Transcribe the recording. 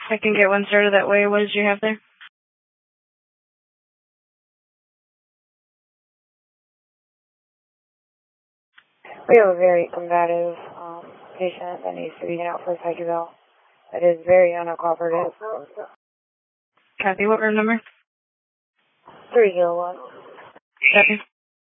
I can get one started that way. What did you have there? We have a very combative patient that needs to be out for a psych eval. That is very uncooperative. Copy. What room number? 301. Copy.